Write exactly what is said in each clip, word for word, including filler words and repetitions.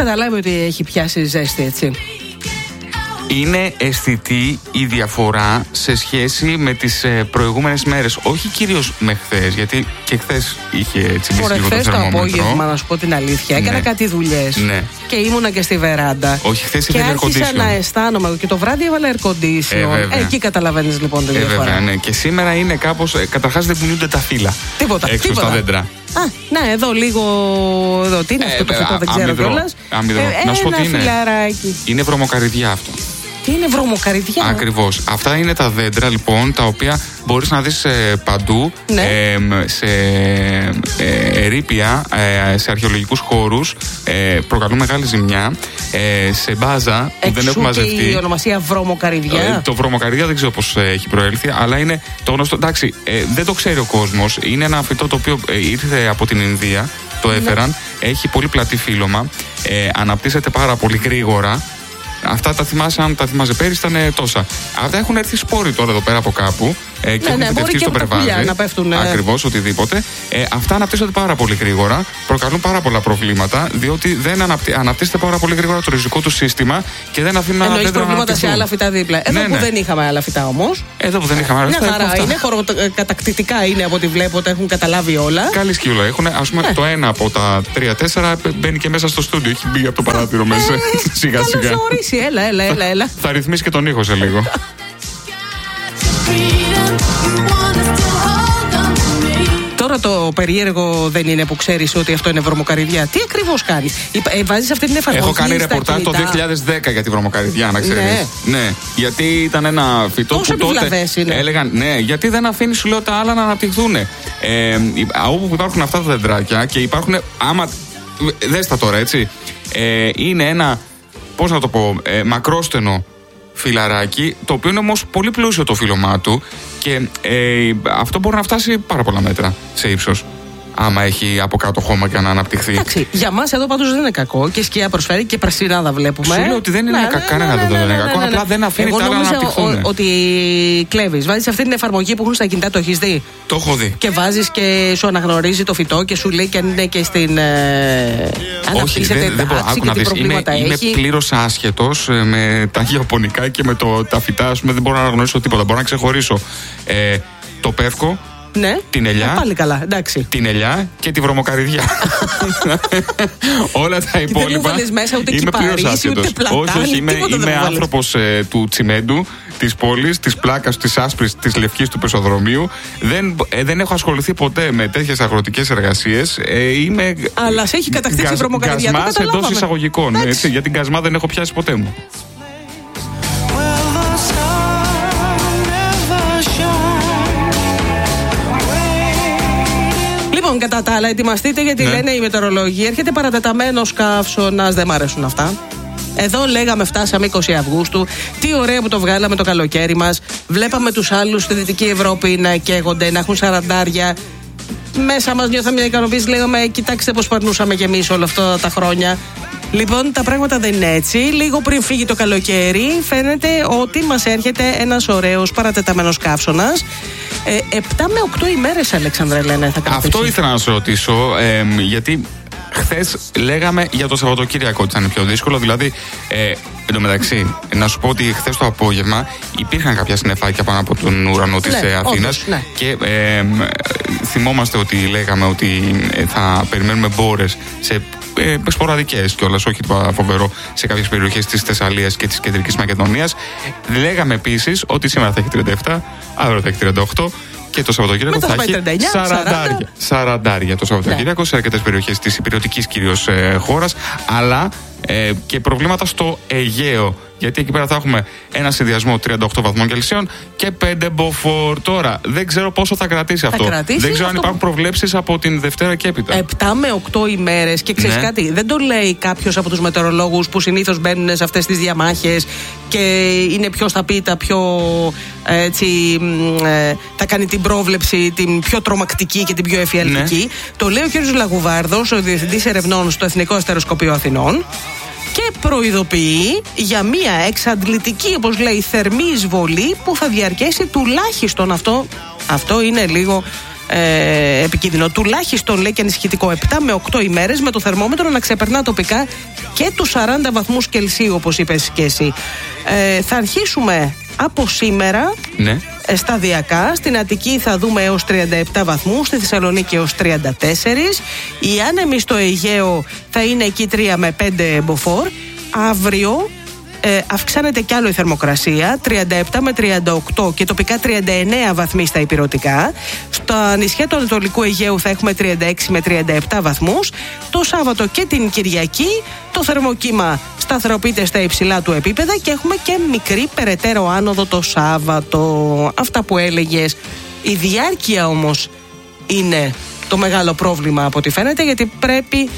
καταλάβει ότι έχει πιάσει ζέστη, έτσι. Είναι αισθητή η διαφορά σε σχέση με τις ε, προηγούμενες μέρες. Όχι κυρίως με χθες, γιατί και χθες είχε έτσι λίγο το θερμόμετρο. Το απόγευμα, να σου πω την αλήθεια, έκανα ναι. κάτι δουλειές. Ναι. Και ήμουνα και στη βεράντα. Όχι, χθες είχε air condition. Και άρχισα να αισθάνομαι. Και το βράδυ έβαλα air condition. Ε, Εκεί καταλαβαίνεις λοιπόν τη ε, διαφορά. Βέβαια, ναι. Και σήμερα είναι κάπως. Ε, καταρχάς δεν κουνιούνται τα φύλλα. Τίποτα. Έξω τίποτα. στα δέντρα. Α, να, εδώ λίγο. Εδώ, τι είναι ε, αυτό το φυτό, δεν ξέρω κιόλας. Ε, να σου πω τι είναι. Είναι βρωμοκαριδιά αυτό. Τι είναι βρωμοκαριδιά? Ακριβώς. Αυτά είναι τα δέντρα λοιπόν τα οποία μπορείς να δεις ε, παντού, ναι. ε, σε ε, ερείπια, ε, σε αρχαιολογικούς χώρους, ε, προκαλούν μεγάλη ζημιά, ε, σε μπάζα που δεν έχουν μαζευτεί. Και η ονομασία βρωμοκαριδιά. Ε, το βρωμοκαριδιά δεν ξέρω πώς ε, έχει προέλθει, αλλά είναι το γνωστό. Εντάξει, ε, δεν το ξέρει ο κόσμος. Είναι ένα φυτό το οποίο ε, ήρθε από την Ινδία, το έφεραν, ναι. Έχει πολύ πλατή φύλλωμα, ε, αναπτύσσεται πάρα πολύ γρήγορα. Αυτά τα θυμάσαι, αν τα θυμάσαι πέρυσι, ήταν τόσα. Αυτά έχουν έρθει σπόροι τώρα εδώ πέρα από κάπου ε, και ναι, έχουν ναι, φυτευτεί στο περβάζι. Να πέφτουν, ναι. Ακριβώς, οτιδήποτε. Ε, αυτά αναπτύσσονται πάρα πολύ γρήγορα, προκαλούν πάρα πολλά προβλήματα, διότι δεν αναπτύ, αναπτύσσεται πάρα πολύ γρήγορα το ριζικό του σύστημα και δεν αφήνουν να αναπτύσσουν. Εννοείς προβλήματα σε άλλα φυτά δίπλα. Εδώ ναι, που ναι. δεν είχαμε άλλα φυτά όμως. Εδώ που δεν είχαμε άλλα φυτά. Μια χαρά είναι, χωροκατακτητικά είναι από ό,τι βλέπω, ότι έχουν καταλάβει όλα. Καλή σκύλα έχουν. Ας πούμε, το ένα από τα τρία τέσσερα μπαίνει και μέσα στο στούντιο. Έχει μπει από το παράθυρο μέσα. Σιγά σιγά. Έλα, έλα, έλα, έλα. Θα ρυθμίσει και τον ήχο σε λίγο. Τώρα το περίεργο δεν είναι που ξέρεις ότι αυτό είναι βρωμοκαριδιά. Τι ακριβώς κάνεις? Ε, βάζεις αυτή την εφαρμογή? Έχω κάνει ρεπορτάζ το δύο χιλιάδες δέκα για τη βρωμοκαριδιά, να ξέρεις. Ναι. ναι. Γιατί ήταν ένα φυτό Τόσο που τότε είναι. έλεγαν. Ναι, γιατί δεν αφήνει, σου λέω, τα άλλα να αναπτυχθούν. Ε, όπου υπάρχουν αυτά τα δεντράκια και υπάρχουν. Άμα. Δες τα τώρα, έτσι. Ε, είναι ένα. Πώς να το πω, ε, μακρόστενο φυλαράκι, το οποίο είναι όμως πολύ πλούσιο το φύλλωμά του και ε, αυτό μπορεί να φτάσει πάρα πολλά μέτρα σε ύψος, άμα έχει από κάτω χώμα και να αναπτυχθεί. Εντάξει, για μας εδώ πάντως δεν είναι κακό και σκιά προσφέρει και πρασινάδα βλέπουμε. Σου λέω ότι δεν είναι ναι, κανένα ναι, ναι, δεν είναι κακό, απλά δεν αφήνει τα άλλα να αναπτυχθούν. Εγώ ότι κλέβεις, βάζεις αυτή την εφαρμογή που έχουν στα κινητά, το έχεις δει? Το έχω δει. Και βάζεις και σου αναγνωρίζει το φυτό και σου λέει και αν είναι και στην. Ε, όχι, δεν, δεν μπορώ. Άκου να δεις. Είμαι, είμαι πλήρως άσχετος με τα γεωπονικά και με το, τα φυτά. Ας πούμε, δεν μπορώ να αναγνωρίσω τίποτα. Μπορώ να ξεχωρίσω ε, το πεύκο. Ναι. Την ελιά, πάλι καλά, εντάξει. Την ελιά και τη βρωμοκαριδιά. Όλα τα υπόλοιπα. Δεν μου βάλεις μέσα ούτε είμαι κυπαρίσι, ούτε πλατάνι. Όχι, όχι, είμαι, είμαι άνθρωπος ε, του τσιμέντου, της πόλης, της πλάκας, της άσπρης, της λευκής του πεζοδρομίου. Δεν, ε, δεν έχω ασχοληθεί ποτέ με τέτοιες αγροτικές εργασίες. Ε, είμαι. Αλλά σε έχει κατακτήσει η βρωμοκαριδιά. Γκασμάς εντός εισαγωγικών. Έτσι, για την γκασμά δεν έχω πιάσει ποτέ μου. Λοιπόν, κατά τα άλλα, ετοιμαστείτε γιατί ναι. λένε οι μετεωρολόγοι. Έρχεται παρατεταμένος καύσωνας, δεν μ' αρέσουν αυτά. Εδώ λέγαμε φτάσαμε είκοσι Αυγούστου. Τι ωραία που το βγάλαμε το καλοκαίρι μας. Βλέπαμε τους άλλους στη Δυτική Ευρώπη να καίγονται, να έχουν σαραντάρια. Μέσα μας νιώθαμε μια ικανοποίηση. Λέγαμε, κοιτάξτε πώς περνούσαμε κι εμείς όλα αυτά τα χρόνια. Λοιπόν, τα πράγματα δεν είναι έτσι. Λίγο πριν φύγει το καλοκαίρι, φαίνεται ότι μας έρχεται ένας ωραίος παρατεταμένος καύσωνας. Ε, επτά με οκτώ ημέρες, Αλέξανδρε, λένε, θα κρατήσει. Αυτό ήθελα να σου ρωτήσω, ε, γιατί χθες λέγαμε για το Σαββατοκύριακο ότι ήταν πιο δύσκολο. Δηλαδή, ε, εν τω μεταξύ, να σου πω ότι χθες το απόγευμα υπήρχαν κάποια συννεφάκια πάνω από τον ουρανό της ναι, Αθήνας. Όντως, ναι. Και ε, θυμόμαστε ότι λέγαμε ότι θα περιμένουμε μπόρες σε ε, σποραδικές κιόλας, όχι φοβερό, σε κάποιες περιοχές της Θεσσαλίας και της Κεντρικής Μακεδονίας. Λέγαμε επίσης ότι σήμερα θα έχει τριάντα επτά, αύριο θα έχει τριάντα οκτώ. Και το Σαββατοκύριακο θα έχει σαραντάρια. Σαραντάρια το Σαββατοκύριακο, ναι. Σε αρκετές περιοχές της υπηρετικής κυρίως ε, χώρας, αλλά ε, και προβλήματα στο Αιγαίο. Γιατί εκεί πέρα θα έχουμε ένα συνδυασμό τριάντα οκτώ βαθμών Κελσίων και πέντε μποφόρ. Τώρα δεν ξέρω πόσο θα κρατήσει αυτό. Θα κρατήσει δεν ξέρω αυτό. Αν υπάρχουν προβλέψεις από την Δευτέρα και έπειτα. επτά με οκτώ ημέρες. Και ξέρεις ναι. κάτι, δεν το λέει κάποιος από τους μετεωρολόγους που συνήθως μπαίνουν σε αυτές τις διαμάχες και είναι πιο στα πίτα, πιο έτσι, ε, θα κάνει την πρόβλεψη την πιο τρομακτική και την πιο εφιαλτική. Ναι. Το λέει ο κ. Λαγουβάρδος, ο Διευθυντής Ερευνών στο Εθνικό Αστεροσκοπείο Αθηνών. Και προειδοποιεί για μια εξαντλητική, όπως λέει, θερμή εισβολή που θα διαρκέσει τουλάχιστον αυτό. Αυτό είναι λίγο ε, επικίνδυνο. Τουλάχιστον λέει και ανησυχητικό επτά με οκτώ ημέρες, με το θερμόμετρο να ξεπερνά τοπικά και τους σαράντα βαθμούς Κελσίου, όπως είπες και εσύ. Ε, θα αρχίσουμε από σήμερα. Ναι. Σταδιακά. Στην Αττική θα δούμε έως τριάντα επτά βαθμούς, στη Θεσσαλονίκη έως τριάντα τέσσερα. Οι άνεμοι στο Αιγαίο θα είναι εκεί τρία με πέντε μποφόρ. Αύριο ε, αυξάνεται κι άλλο η θερμοκρασία, τριάντα επτά με τριάντα οκτώ και τοπικά τριάντα εννέα βαθμοί στα ηπειρωτικά. Στα νησιά του Ανατολικού Αιγαίου θα έχουμε τριάντα έξι με τριάντα επτά βαθμούς. Το Σάββατο και την Κυριακή το θερμοκύμα σταθεροποιείται στα υψηλά του επίπεδα και έχουμε και μικρή περαιτέρω άνοδο το Σάββατο. Αυτά που έλεγες. Η διάρκεια όμως είναι το μεγάλο πρόβλημα από ό,τι φαίνεται, γιατί πρέπει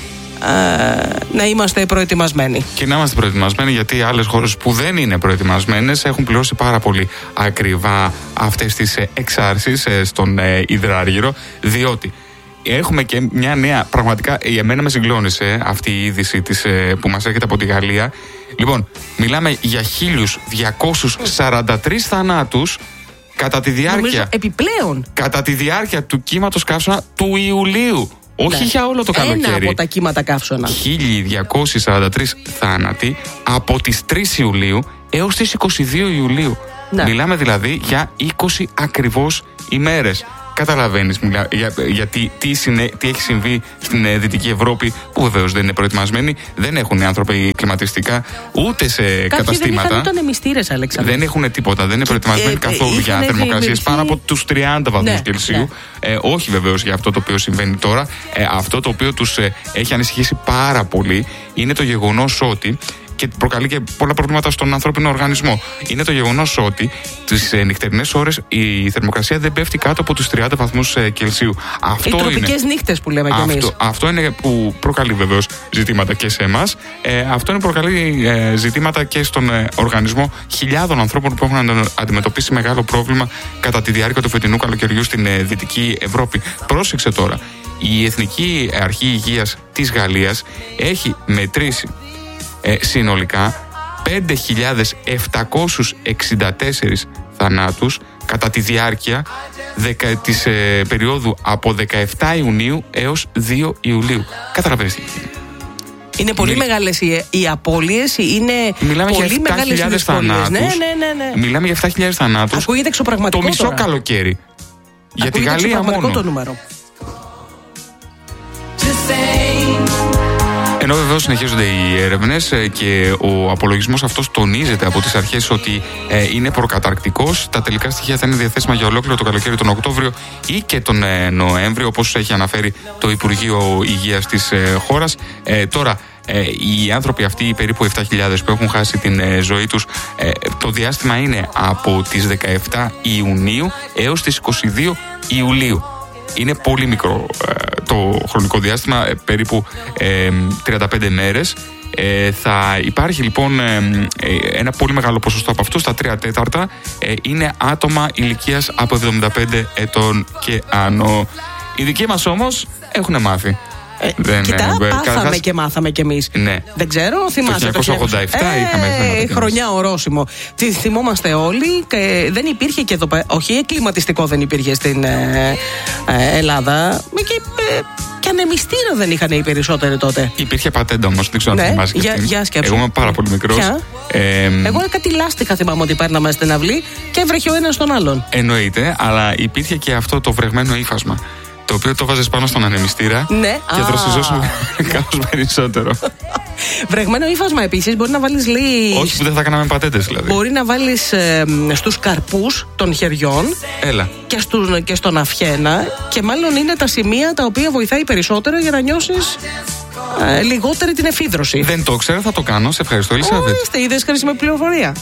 α, να είμαστε προετοιμασμένοι. Και να είμαστε προετοιμασμένοι, γιατί οι άλλες χώρες που δεν είναι προετοιμασμένες έχουν πληρώσει πάρα πολύ ακριβά αυτές τις εξάρσεις στον ε, υδράργυρο, διότι έχουμε και μια νέα, πραγματικά για μένα με συγκλώνησε αυτή η είδηση της, που μας έρχεται από τη Γαλλία. Λοιπόν, μιλάμε για χίλιους διακόσιους σαράντα τρεις θανάτους κατά τη διάρκεια, νομίζω, επιπλέον κατά τη διάρκεια του κύματος καύσωνα του Ιουλίου. Όχι, ναι, για όλο το καλοκαίρι. Ένα από τα κύματα καύσωνα. χίλια διακόσιοι σαράντα τρεις θάνατοι από τις τρεις Ιουλίου έως τις είκοσι δύο Ιουλίου. Ναι. Μιλάμε δηλαδή για είκοσι ακριβώς ημέρες. Καταλαβαίνεις για, για, για τι, τι, συνε, τι έχει συμβεί στην ε, Δυτική Ευρώπη, που βεβαίως δεν είναι προετοιμασμένοι, δεν έχουν άνθρωποι κλιματιστικά ούτε σε Κάποιοι καταστήματα. Δεν είχαν ανεμιστήρες, Αλέξανδρε. Δεν έχουν τίποτα, δεν είναι προετοιμασμένοι ε, καθόλου ε, για θερμοκρασίες δημιουργηθεί... πάνω από τους τριάντα βαθμούς ναι, Κελσίου. Ναι. Ε, όχι βεβαίως για αυτό το οποίο συμβαίνει τώρα. Ε, αυτό το οποίο τους ε, έχει ανησυχήσει πάρα πολύ είναι το γεγονός ότι, και προκαλεί και πολλά προβλήματα στον ανθρώπινο οργανισμό, είναι το γεγονός ότι τις ε, νυχτερινές ώρες η θερμοκρασία δεν πέφτει κάτω από τους τριάντα βαθμούς ε, Κελσίου. Αυτό οι τροπικές είναι, νύχτες που λέμε κι εμείς. Αυτό, αυτό είναι που προκαλεί βεβαίως ζητήματα και σε εμάς. Ε, αυτό είναι που προκαλεί ε, ζητήματα και στον ε, οργανισμό χιλιάδων ανθρώπων που έχουν αντιμετωπίσει μεγάλο πρόβλημα κατά τη διάρκεια του φετινού καλοκαιριού στην ε, Δυτική Ευρώπη. Πρόσεξε τώρα. Η Εθνική Αρχή Υγείας της Γαλλίας έχει μετρήσει Ε, συνολικά πέντε χιλιάδες επτακόσιους εξήντα τέσσερις θανάτους κατά τη διάρκεια δεκα, της ε, περίοδου από δεκαεπτά Ιουνίου έως δύο Ιουλίου. Καταλαβαίνεις τι είναι. Είναι πολύ Μι... μεγάλες οι, οι απώλειες, είναι Μιλάμε πολύ για μεγάλες οι θανάτους. Ναι, ναι, ναι, ναι. Μιλάμε για επτά χιλιάδες θανάτους. Ακούγεται εξωπραγματικό το μισό τώρα. καλοκαίρι. Για τη Γαλλία μόνο. Το νούμερο. Ενώ βεβαίως συνεχίζονται οι έρευνες και ο απολογισμός αυτός τονίζεται από τις αρχές ότι ε, είναι προκαταρκτικός. Τα τελικά στοιχεία θα είναι διαθέσιμα για ολόκληρο το καλοκαίρι, τον Οκτώβριο ή και τον ε, Νοέμβριο, όπως έχει αναφέρει το Υπουργείο Υγείας της ε, χώρας. Ε, τώρα, ε, οι άνθρωποι αυτοί, οι περίπου επτά χιλιάδες που έχουν χάσει την ε, ζωή τους, ε, το διάστημα είναι από τις δεκαεπτά Ιουνίου έως τις είκοσι δύο Ιουλίου. Είναι πολύ μικρό ε, το χρονικό διάστημα, ε, περίπου ε, τριάντα πέντε μέρες. Ε, θα υπάρχει λοιπόν ε, ε, ένα πολύ μεγάλο ποσοστό από αυτούς, τα τρία τέταρτα, ε, είναι άτομα ηλικίας από εβδομήντα πέντε ετών και άνω. Οι δικοί μας όμως έχουν μάθει. Ε, δεν, κοιτά, ε, πάθαμε καταρχάς... και μάθαμε κι εμείς. Ναι. Δεν ξέρω, θυμάσαι. Το χίλια εννιακόσια ογδόντα επτά ε, είχαμε χρονιά ορόσημο. Τι θυμόμαστε όλοι. Και δεν υπήρχε και εδώ πέρα. Όχι, κλιματιστικό δεν υπήρχε στην ε, ε, Ελλάδα. Και, ε, και ανεμιστήρα δεν είχαν οι περισσότεροι τότε. Υπήρχε πατέντα όμως, δεν ξέρω αν ναι, θυμάσαι. Για, για Εγώ είμαι πάρα πολύ μικρός. Ε, Εγώ κάτι λάστιχα θυμάμαι ότι παίρναμε στην αυλή και έβρεχε ο ένας τον άλλον. Εννοείται, αλλά υπήρχε και αυτό το βρεγμένο ύφασμα, το οποίο το βάζεις πάνω στον ανεμιστήρα ναι. και δροσιζόσουν κάπως περισσότερο. Βρεγμένο ύφασμα επίσης μπορεί να βάλεις λέει. Όχι που δεν θα κάναμε πατέντες δηλαδή. Μπορεί να βάλεις ε, στους καρπούς των χεριών. Έλα. Και, στους, και στον αυχένα. Και μάλλον είναι τα σημεία τα οποία βοηθάει περισσότερο για να νιώσεις ε, λιγότερη την εφίδρωση. Δεν το ξέρω, θα το κάνω. Σε ευχαριστώ, Ελισάβετ. Ορίστε, είδες χρήσιμη πληροφορία.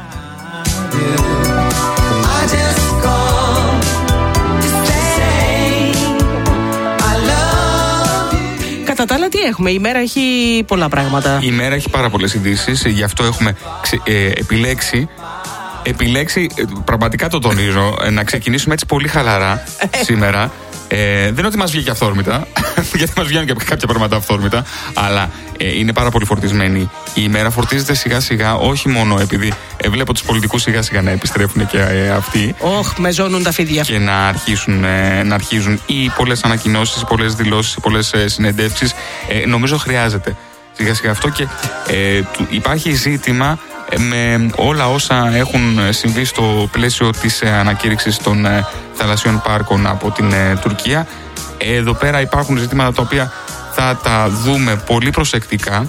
Κατά τα άλλα, τι έχουμε, η μέρα έχει πολλά πράγματα. Η μέρα έχει πάρα πολλές ειδήσεις, γι' αυτό έχουμε ξε, ε, επιλέξει, επιλέξει, ε, πραγματικά το τονίζω, ε, να ξεκινήσουμε έτσι πολύ χαλαρά σήμερα, Ε, δεν είναι ότι μας βγήκε αυθόρμητα, γιατί μας βγαίνουν και κάποια πράγματα αυθόρμητα, αλλά ε, είναι πάρα πολύ φορτισμένη η ημέρα. Φορτίζεται σιγά σιγά, όχι μόνο επειδή ε, βλέπω τους πολιτικούς σιγά σιγά να επιστρέφουν και ε, αυτοί. Όχ, με ζώνουν τα φίδια. Και να αρχίσουν, ε, να αρχίζουν ή πολλές ανακοινώσεις, πολλές δηλώσεις, πολλές ε, συνεντεύξεις. Ε, νομίζω χρειάζεται σιγά σιγά αυτό και ε, του, υπάρχει ζήτημα με όλα όσα έχουν συμβεί στο πλαίσιο της ε, ανακήρυξης των ε, θαλασσιών πάρκων από την ε, Τουρκία. Εδώ πέρα υπάρχουν ζητήματα τα οποία θα τα δούμε πολύ προσεκτικά.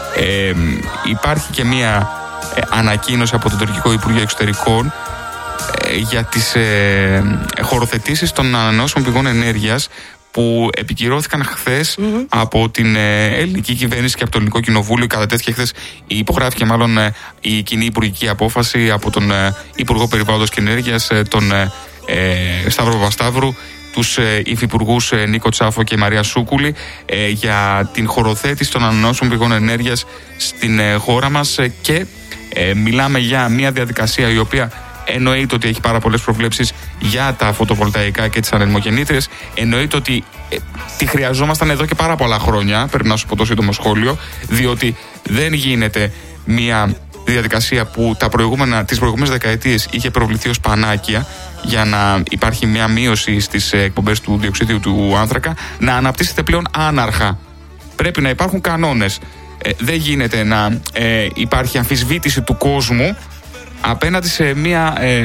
Ε, υπάρχει και μία ε, ανακοίνωση από το Τουρκικό Υπουργείο Εξωτερικών ε, για τις ε, χωροθετήσεις των ανανεώσιμων πηγών ενέργειας που επικυρώθηκαν χθες mm-hmm. από την ε, ελληνική κυβέρνηση και από το ελληνικό κοινοβούλιο. Κατατέθηκε χθες, υπογράφηκε μάλλον ε, η κοινή υπουργική απόφαση από τον ε, Υπουργό Περιβάλλοντος και Ενέργειας, ε, τον ε, ε, Σταύρο Παπασταύρου, τους ε, υφυπουργούς ε, Νίκο Τσάφο και Μαρία Σούκουλη ε, για την χωροθέτηση των ανανεώσιμων πηγών ενέργειας στην ε, χώρα μας ε, και ε, μιλάμε για μια διαδικασία η οποία εννοείται ότι έχει πάρα πολλές προβλέψεις για τα φωτοβολταϊκά και τις ανεμογεννήτριες. Εννοείται ότι ε, τη χρειαζόμασταν εδώ και πάρα πολλά χρόνια, πρέπει να σου πω το σύντομο σχόλιο, διότι δεν γίνεται μια διαδικασία που τα προηγούμενα, τις προηγούμενες δεκαετίες είχε προβληθεί ως πανάκια για να υπάρχει μια μείωση στις εκπομπές του διοξίδιου του άνθρακα, να αναπτύσσεται πλέον άναρχα. Πρέπει να υπάρχουν κανόνες. Ε, δεν γίνεται να ε, υπάρχει αμφισβήτηση του κόσμου απέναντι σε μια ε,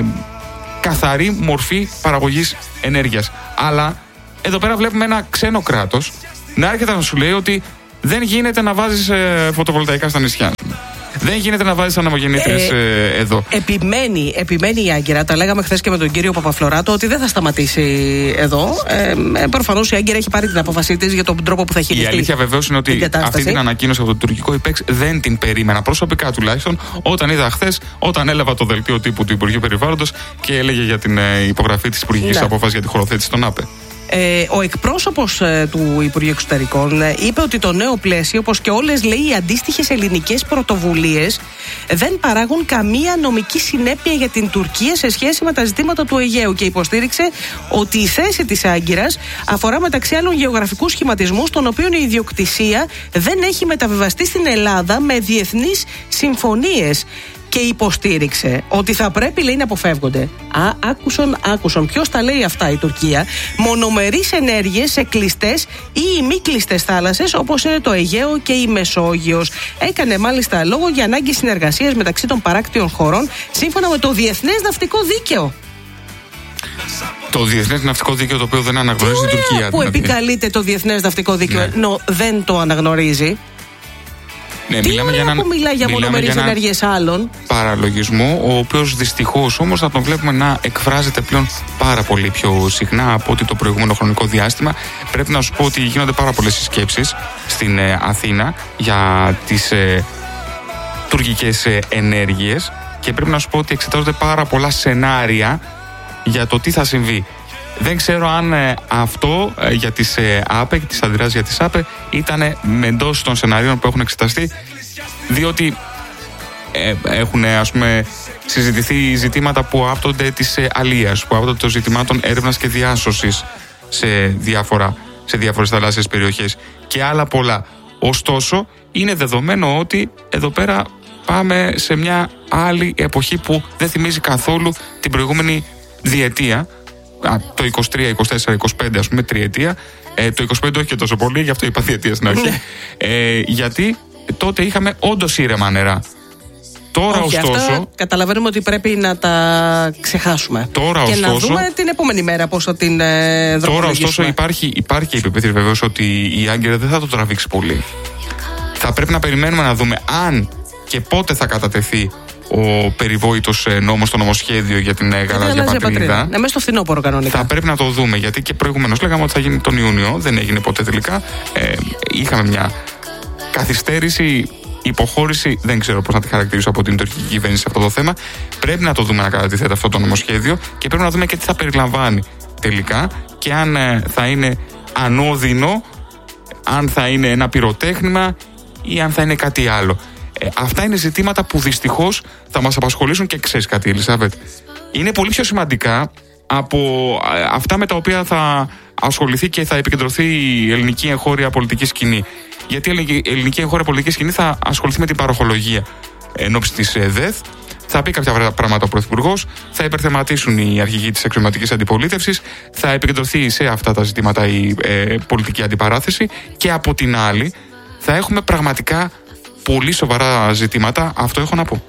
καθαρή μορφή παραγωγής ενέργειας. Αλλά εδώ πέρα βλέπουμε ένα ξένο κράτος να έρχεται να σου λέει ότι δεν γίνεται να βάζεις ε, φωτοβολταϊκά στα νησιά. Δεν γίνεται να βάζεις ανεμογεννήτριες ε, ε, εδώ. Επιμένει, επιμένει η Άγκυρα. Τα λέγαμε χθες και με τον κύριο Παπαφλωράτο ότι δεν θα σταματήσει εδώ. Ε, ε, προφανώς η Άγκυρα έχει πάρει την απόφασή της για τον τρόπο που θα χειριστεί. Η αλήθεια βεβαίως είναι ότι την αυτή την ανακοίνωση από το τουρκικό ΙΠΕΞ δεν την περίμενα. Προσωπικά τουλάχιστον, όταν είδα χθες, όταν έλαβα το δελτίο τύπου του Υπουργείου Περιβάλλοντος και έλεγε για την ε, υπογραφή της υπουργικής ναι. απόφασης για τη χωροθέτηση των ΑΠΕ. Ε, ο εκπρόσωπος ε, του Υπουργείου Εξωτερικών ε, είπε ότι το νέο πλαίσιο, όπως και όλες λέει οι αντίστοιχες ελληνικές πρωτοβουλίες, δεν παράγουν καμία νομική συνέπεια για την Τουρκία σε σχέση με τα ζητήματα του Αιγαίου και υποστήριξε ότι η θέση της Άγκυρας αφορά μεταξύ άλλων γεωγραφικούς σχηματισμούς των οποίων η ιδιοκτησία δεν έχει μεταβιβαστεί στην Ελλάδα με διεθνείς συμφωνίες. Και υποστήριξε ότι θα πρέπει, λέει, να αποφεύγονται. Α, άκουσον, άκουσον. Ποιος τα λέει αυτά, η Τουρκία? Μονομερείς ενέργειες σε κλειστές ή μη κλειστές θάλασσες, όπως είναι το Αιγαίο και η Μεσόγειος. Έκανε μάλιστα λόγο για ανάγκη συνεργασίας μεταξύ των παράκτιων χωρών, σύμφωνα με το Διεθνές Ναυτικό Δίκαιο. Το Διεθνές Ναυτικό Δίκαιο, το οποίο δεν αναγνωρίζει η Τουρκία. Που δηλαδή επικαλείται το Διεθνές Ναυτικό Δίκαιο, ναι. ενώ δεν το αναγνωρίζει. Ναι, τι μιλάμε ωραία για που μιλάει για μονομερείς ενέργειες άλλων. Παραλογισμό, ο οποίος δυστυχώς όμως θα τον βλέπουμε να εκφράζεται πλέον πάρα πολύ πιο συχνά από ότι το προηγούμενο χρονικό διάστημα. Πρέπει να σου πω ότι γίνονται πάρα πολλές συσκέψεις στην ε, Αθήνα για τις ε, τουρκικές ε, ενέργειες και πρέπει να σου πω ότι εξετάζονται πάρα πολλά σενάρια για το τι θα συμβεί. Δεν ξέρω αν ε, αυτό ε, για τις ε, ΑΠΕ και τις αντιδράσεις για τις ΑΠΕ ήταν εντός των σενάριων που έχουν εξεταστεί, διότι ε, έχουν ας πούμε συζητηθεί ζητήματα που άπτονται της ε, αλίας, που άπτονται των ζητημάτων έρευνας και διάσωσης σε, διάφορα, σε διάφορες θαλάσσιες περιοχές και άλλα πολλά. Ωστόσο, είναι δεδομένο ότι εδώ πέρα πάμε σε μια άλλη εποχή που δεν θυμίζει καθόλου την προηγούμενη διετία. Το είκοσι τρία, είκοσι τέσσερα, είκοσι πέντε ας πούμε τριετία, ε, το είκοσι πέντε όχι και τόσο πολύ, γι' αυτό είπα διετία στην αρχή, ε, γιατί τότε είχαμε όντως ήρεμα νερά. Τώρα όχι, ωστόσο αυτά καταλαβαίνουμε ότι πρέπει να τα ξεχάσουμε τώρα, και ωστόσο, να δούμε την επόμενη μέρα πώς θα την ε, δρομολογήσουμε. Τώρα ωστόσο υπάρχει, υπάρχει η πεποίθηση βεβαίως ότι η Άγκυρα δεν θα το τραβήξει πολύ. Θα πρέπει να περιμένουμε να δούμε αν και πότε θα κατατεθεί ο περιβόητος νόμος, το νομοσχέδιο για την γαλάζια πατρίδα. Ναι, μέσα στο φθινόπωρο κανονικά. Θα πρέπει να το δούμε, γιατί και προηγουμένως λέγαμε ότι θα γίνει τον Ιούνιο, δεν έγινε ποτέ τελικά. Ε, είχαμε μια καθυστέρηση, υποχώρηση, δεν ξέρω πώς να τη χαρακτηρίσω από την τουρκική κυβέρνηση σε αυτό το θέμα. Πρέπει να το δούμε να κατατίθεται αυτό το νομοσχέδιο και πρέπει να δούμε και τι θα περιλαμβάνει τελικά και αν ε, θα είναι ανώδυνο, αν θα είναι ένα πυροτέχνημα ή αν θα είναι κάτι άλλο. Ε, αυτά είναι ζητήματα που δυστυχώς θα μας απασχολήσουν και ξέρεις κάτι, Ελισάβετ. Είναι πολύ πιο σημαντικά από ε, αυτά με τα οποία θα ασχοληθεί και θα επικεντρωθεί η ελληνική εγχώρια πολιτική σκηνή. Γιατί η ελληνική εγχώρια πολιτική σκηνή θα ασχοληθεί με την παροχολογία εν ώψη της ΔΕΘ. Θα πει κάποια πράγματα ο Πρωθυπουργός, θα υπερθεματίσουν οι αρχηγοί της αξιωματικής αντιπολίτευσης, θα επικεντρωθεί σε αυτά τα ζητήματα η ε, πολιτική αντιπαράθεση και από την άλλη θα έχουμε πραγματικά πολύ σοβαρά ζητήματα, αυτό έχω να πω.